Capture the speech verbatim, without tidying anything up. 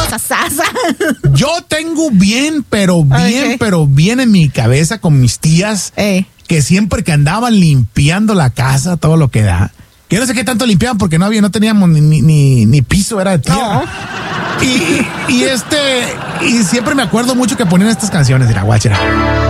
sasa. Yo tengo bien, pero bien, Okay. pero bien en mi cabeza con mis tías, Eh. que siempre que andaban limpiando la casa, todo lo que da. Que no sé qué tanto limpiaban porque no había, no teníamos ni, ni, ni, ni piso, era de tierra. No. Y, y este, y siempre me acuerdo mucho que ponían estas canciones de la guachera.